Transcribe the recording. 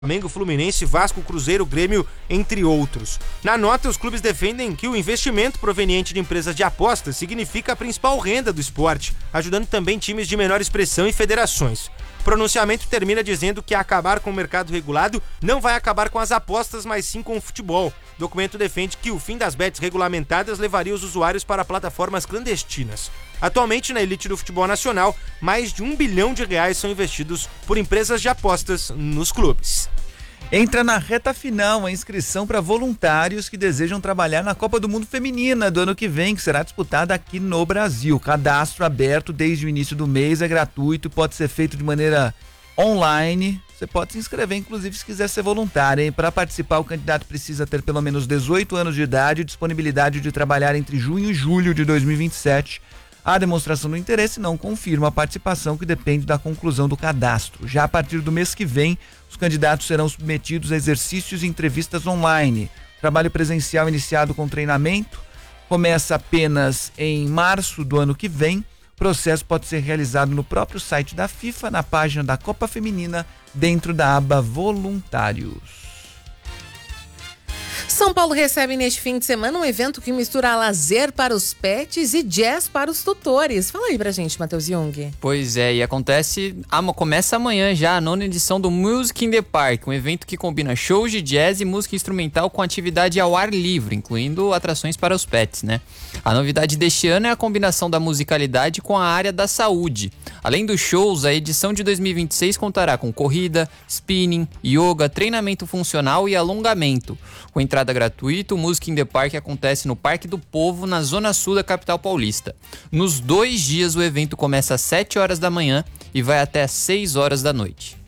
Flamengo, Fluminense, Vasco, Cruzeiro, Grêmio, entre outros. Na nota, os clubes defendem que o investimento proveniente de empresas de apostas significa a principal renda do esporte, ajudando também times de menor expressão e federações. O pronunciamento termina dizendo que acabar com o mercado regulado não vai acabar com as apostas, mas sim com o futebol. O documento defende que o fim das bets regulamentadas levaria os usuários para plataformas clandestinas. Atualmente, na elite do futebol nacional, mais de R$1 bilhão são investidos por empresas de apostas nos clubes. Entra na reta final a inscrição para voluntários que desejam trabalhar na Copa do Mundo Feminina do ano que vem, que será disputada aqui no Brasil. Cadastro aberto desde o início do mês, é gratuito, pode ser feito de maneira online. Você pode se inscrever, inclusive, se quiser ser voluntário. Para participar, o candidato precisa ter pelo menos 18 anos de idade e disponibilidade de trabalhar entre junho e julho de 2027. A demonstração do interesse não confirma a participação, que depende da conclusão do cadastro. Já a partir do mês que vem, os candidatos serão submetidos a exercícios e entrevistas online. Trabalho presencial iniciado com treinamento começa apenas em março do ano que vem. O processo pode ser realizado no próprio site da FIFA, na página da Copa Feminina, dentro da aba Voluntários. São Paulo recebe neste fim de semana um evento que mistura lazer para os pets e jazz para os tutores. Fala aí pra gente, Matheus Jung. Pois é, e começa amanhã já a 9ª edição do Music in the Park, um evento que combina shows de jazz e música instrumental com atividade ao ar livre, incluindo atrações para os pets, né? A novidade deste ano é a combinação da musicalidade com a área da saúde. Além dos shows, a edição de 2026 contará com corrida, spinning, yoga, treinamento funcional e alongamento. Com entrada gratuita, o Music in the Park acontece no Parque do Povo, na zona sul da capital paulista. Nos 2 dias, o evento começa às 7 horas da manhã e vai até às 6 horas da noite.